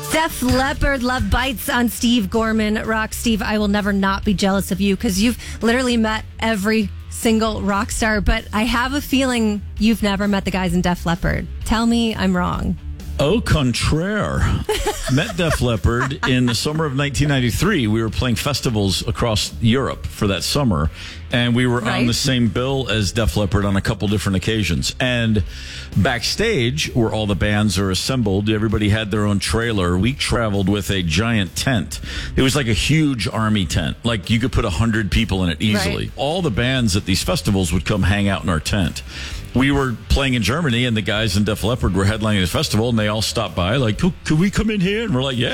Def Leppard, Love Bites on Steve Gorman. Rock, Steve, I will never not be jealous of you because you've literally met every single rock star, but I have a feeling you've never met the guys in Def Leppard. Tell me I'm wrong. Au contraire. Met Def Leppard in the summer of 1993. We were playing festivals across Europe for that summer, and we were on the same bill as Def Leppard on a couple different occasions. And backstage, where all the bands are assembled, everybody had their own trailer. We traveled with a giant tent. It was like a huge army tent. Like, you could put 100 people in it easily. Right. All the bands at these festivals would come hang out in our tent. We were playing in Germany, and the guys in Def Leppard were headlining the festival, and they all stopped by, like, could we come in here? And we're like, yeah.